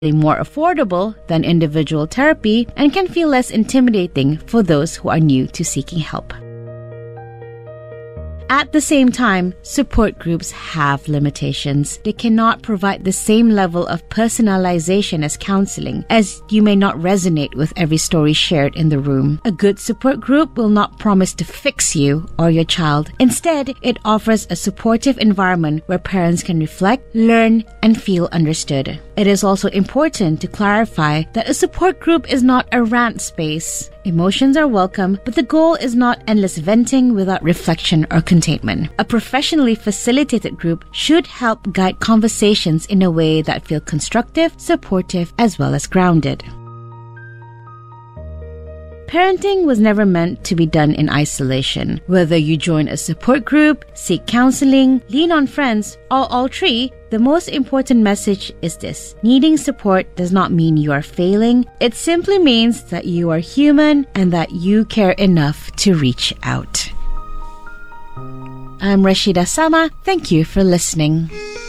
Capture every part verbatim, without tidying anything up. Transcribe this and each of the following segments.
more affordable than individual therapy and can feel less intimidating for those who are new to seeking help. At the same time, support groups have limitations. They cannot provide the same level of personalization as counseling, as you may not resonate with every story shared in the room. A good support group will not promise to fix you or your child. Instead, it offers a supportive environment where parents can reflect, learn, and feel understood. It is also important to clarify that a support group is not a rant space. Emotions are welcome, but the goal is not endless venting without reflection or containment. A professionally facilitated group should help guide conversations in a way that feel constructive, supportive, as well as grounded. Parenting was never meant to be done in isolation. Whether you join a support group, seek counseling, lean on friends, or all three, the most important message is this: needing support does not mean you are failing. It simply means that you are human and that you care enough to reach out. I'm Rashida Sama. Thank you for listening.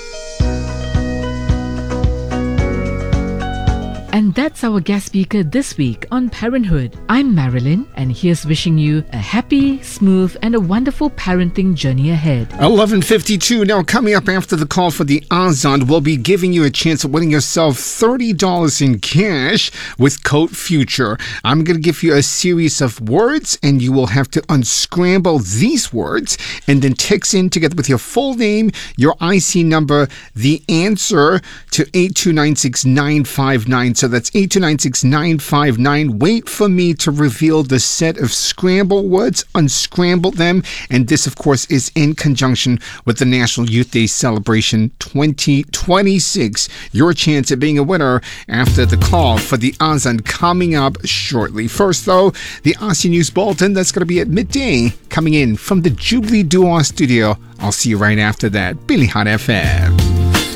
And that's our guest speaker this week on Parenthood. I'm Marilyn, and here's wishing you a happy, smooth, and a wonderful parenting journey ahead. eleven fifty-two. Now, coming up after the call for the Azan, we'll be giving you a chance of winning yourself thirty dollars in cash with Code Future. I'm going to give you a series of words, and you will have to unscramble these words and then text in together with your full name, your I C number, the answer to eight two nine six nine five nine. So that's eight two nine six nine five nine. Wait for me to reveal the set of scramble words, unscramble them, and this, of course, is in conjunction with the National Youth Day Celebration twenty twenty-six. Your chance at being a winner after the call for the Azan coming up shortly. First, though, the Aussie News Bulletin, that's going to be at midday, coming in from the Jubilee Duo studio. I'll see you right after that. Billy Hot F M.